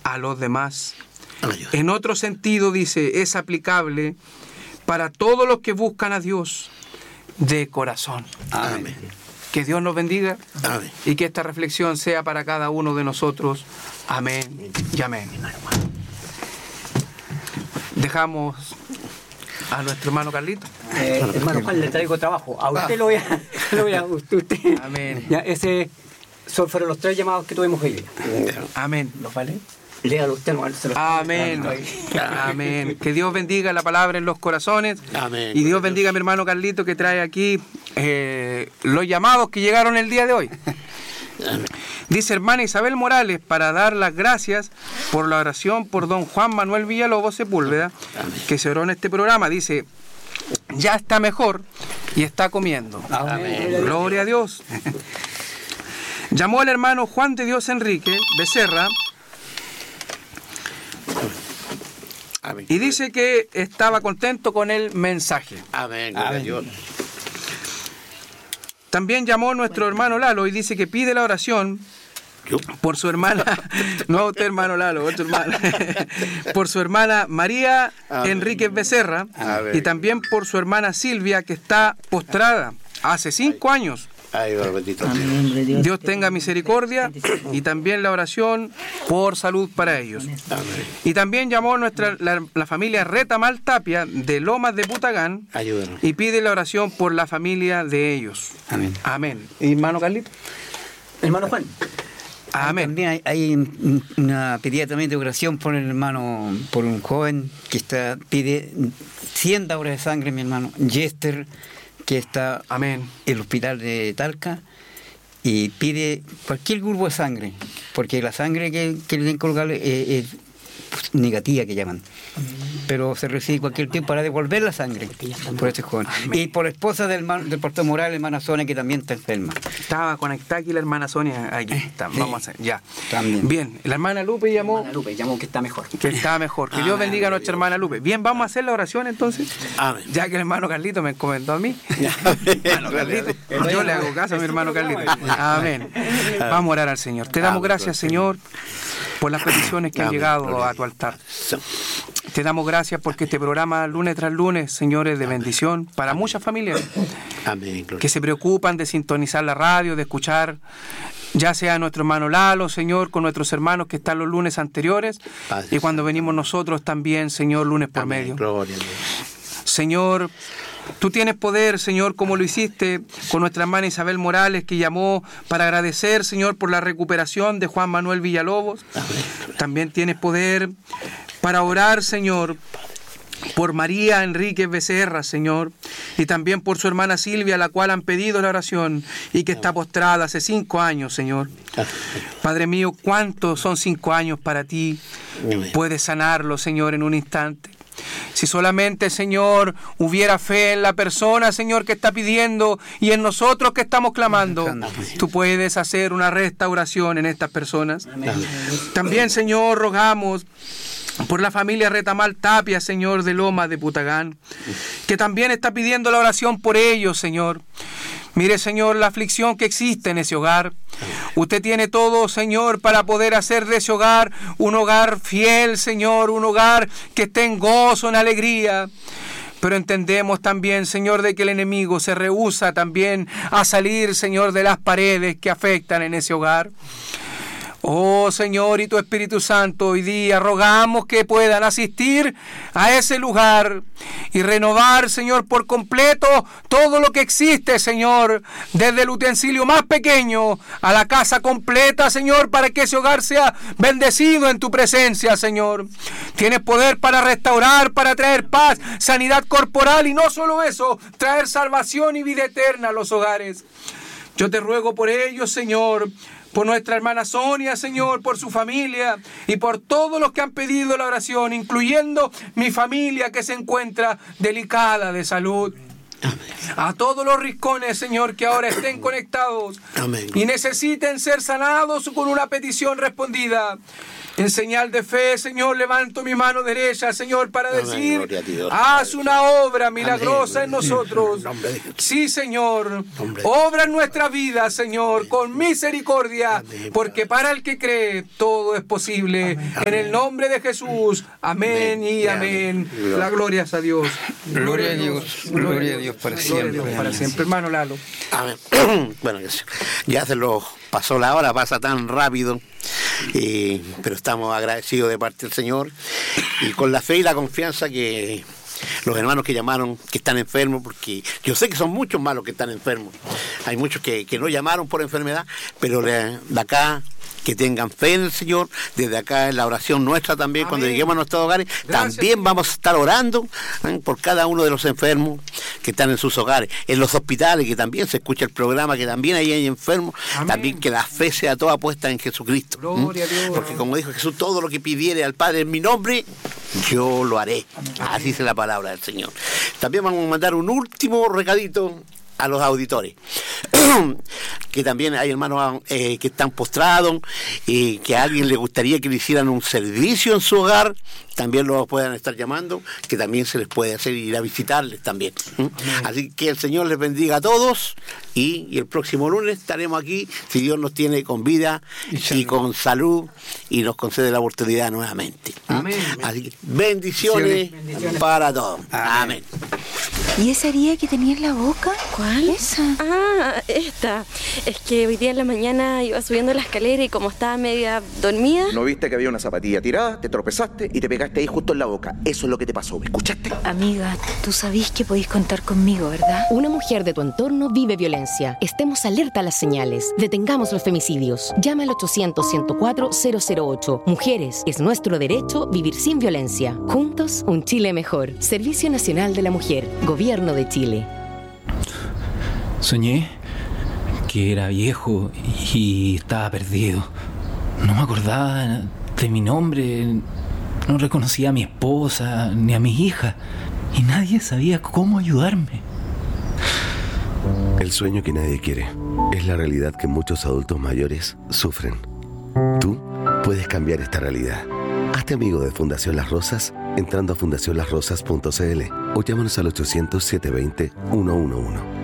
a los demás. Ayúdanos. En otro sentido, dice, es aplicable para todos los que buscan a Dios de corazón. Amén. Que Dios nos bendiga Amén. y que esta reflexión sea para cada uno de nosotros. Amén y amén. Dejamos a nuestro hermano Carlito. Hermano Juan, le traigo trabajo. A usted lo voy a usted. Amén. Ya, fueron los 3 llamados que tuvimos hoy día. Amén. ¿Los vale? Léalo usted, no, se los Amén. Amén. Que Dios bendiga la palabra en los corazones. Amén. Y Dios bendiga a mi hermano Carlito que trae aquí los llamados que llegaron el día de hoy. Dice hermana Isabel Morales, para dar las gracias por la oración por don Juan Manuel Villalobos Sepúlveda, que se oró en este programa. Dice, ya está mejor y está comiendo. Amén. Gloria a Dios. Llamó al hermano Juan de Dios Enrique Becerra Amén. y dice que estaba contento con el mensaje. Amén. Gloria a Dios. También llamó nuestro hermano Lalo y dice que pide la oración Yo. por su hermana, no usted hermano Lalo, otro hermano, por su hermana María Amén. Enríquez Becerra Amén. y también por su hermana Silvia que está postrada hace 5 años. Ay, bendito Dios. Amén. Dios tenga misericordia y también la oración por salud para ellos. Amén. Y también llamó la familia Retamal Tapia de Lomas de Putagán Ayúdanos. y pide la oración por la familia de ellos. Amén. Amén. ¿Y hermano Carlito? Hermano Juan. Amén. También hay una pedida también de oración por el hermano, por un joven que pide 100 dauras de sangre, mi hermano Yester, que está Amén. en el hospital de Talca, y pide cualquier grupo de sangre, porque la sangre que le tienen que colocar es negativa, que llaman. Pero se recibe cualquier tiempo para devolver la sangre por este joven. Y por la esposa del pastor Morales, hermana Sonia, que también está enferma. Estaba conectada aquí la hermana Sonia. Aquí está. Vamos a hacer. Ya. También. Bien. La hermana Lupe llamó Hermana Lupe, llamó que está mejor. que estaba mejor. Que Dios bendiga a nuestra hermana Lupe. Bien, vamos a hacer la oración entonces. Amén. Ya que el hermano Carlito me encomendó a mí. Hermano Carlito, yo le hago caso a mi hermano Carlito. Amén. Vamos a orar al Señor. Te damos gracias, Señor, por las peticiones que han Amén. llegado a tu altar. Te damos gracias porque este programa, lunes tras lunes, Señor, es de bendición para muchas familias Amén. Gloria. que se preocupan de sintonizar la radio, de escuchar, ya sea nuestro hermano Lalo, Señor, con nuestros hermanos que están los lunes anteriores, Padre y cuando venimos nosotros también, Señor, lunes por Amén. medio. Gloria a Dios. Señor, tú tienes poder, Señor, como lo hiciste con nuestra hermana Isabel Morales, que llamó para agradecer, Señor, por la recuperación de Juan Manuel Villalobos. También tienes poder para orar, Señor, por María Enríquez Becerra, Señor, y también por su hermana Silvia, a la cual han pedido la oración y que está postrada hace 5 años, Señor. Padre mío, ¿cuántos son 5 años para ti? Amén. Puedes sanarlo, Señor, en un instante. Si solamente, Señor, hubiera fe en la persona, Señor, que está pidiendo y en nosotros que estamos clamando, tú puedes hacer una restauración en estas personas. También, Señor, rogamos por la familia Retamal Tapia, Señor, de Lomas de Putagán, que también está pidiendo la oración por ellos, Señor. Mire, Señor, la aflicción que existe en ese hogar. Usted tiene todo, Señor, para poder hacer de ese hogar un hogar fiel, Señor, un hogar que esté en gozo, en alegría. Pero entendemos también, Señor, de que el enemigo se rehúsa también a salir, Señor, de las paredes que afectan en ese hogar. Oh, Señor, y tu Espíritu Santo, hoy día rogamos que puedan asistir a ese lugar y renovar, Señor, por completo todo lo que existe, Señor, desde el utensilio más pequeño a la casa completa, Señor, para que ese hogar sea bendecido en tu presencia, Señor. Tienes poder para restaurar, para traer paz, sanidad corporal y no solo eso, traer salvación y vida eterna a los hogares. Yo te ruego por ellos, Señor, por nuestra hermana Sonia, Señor, por su familia y por todos los que han pedido la oración, incluyendo mi familia que se encuentra delicada de salud. Amén. A todos los rincones, Señor, que ahora estén conectados Amén. y necesiten ser sanados con una petición respondida. En señal de fe, Señor, levanto mi mano derecha, Señor, para Amén, decir, gloria a Dios. haz una obra milagrosa Amén. en nosotros. En nombre de Jesús. Sí, Señor, Nombre de- obra en nuestra vida, Señor, con misericordia, Amén. porque para el que cree todo es posible. En el nombre de Jesús, amén y amén. Amén. La gloria es a Dios. Gloria a Dios, gloria a Dios para Gloria a Dios siempre. para siempre, hermano Lalo. Amén. Bueno, ya se lo pasó la hora, pasa tan rápido, pero estamos agradecidos de parte del Señor y con la fe y la confianza que los hermanos que llamaron, que están enfermos, porque yo sé que son muchos más los que están enfermos. Hay muchos que no llamaron por enfermedad, pero de acá que tengan fe en el Señor, desde acá en la oración nuestra también, Amén. cuando lleguemos a nuestros hogares, Gracias, también Señor. vamos a estar orando por cada uno de los enfermos que están en sus hogares, en los hospitales, que también se escucha el programa, que también ahí hay enfermos, Amén. también que la fe sea toda puesta en Jesucristo. Gloria a Dios. Porque como dijo Jesús, todo lo que pidiere al Padre en mi nombre, yo lo haré. Así dice la palabra del Señor. También vamos a mandar un último recadito a los auditores, que también hay hermanos que están postrados y que a alguien le gustaría que le hicieran un servicio en su hogar, también lo puedan estar llamando, que también se les puede hacer ir a visitarles también. Así que el Señor les bendiga a todos y el próximo lunes estaremos aquí, si Dios nos tiene con vida y con salud y nos concede la oportunidad nuevamente. Amén. Así que bendiciones para todos. Amén. ¿Y esa herida que tenía en la boca? ¿Cuál? Esa. Ah, esta. Es que hoy día en la mañana iba subiendo la escalera y como estaba media dormida... ¿No viste que había una zapatilla tirada? Te tropezaste y te pegaste ahí justo en la boca. Eso es lo que te pasó, ¿me escuchaste? Amiga, tú sabís que podéis contar conmigo, ¿verdad? Una mujer de tu entorno vive violencia. Estemos alerta a las señales. Detengamos los femicidios. Llama al 800-104-008. Mujeres, es nuestro derecho vivir sin violencia. Juntos, un Chile mejor. Servicio Nacional de la Mujer. Gobierno de Chile. Soñé que era viejo y estaba perdido. No me acordaba de mi nombre, no reconocía a mi esposa ni a mis hijas y nadie sabía cómo ayudarme. El sueño que nadie quiere es la realidad que muchos adultos mayores sufren. Tú puedes cambiar esta realidad. Hazte amigo de Fundación Las Rosas entrando a fundacionlasrosas.cl o llámanos al 800-720-111.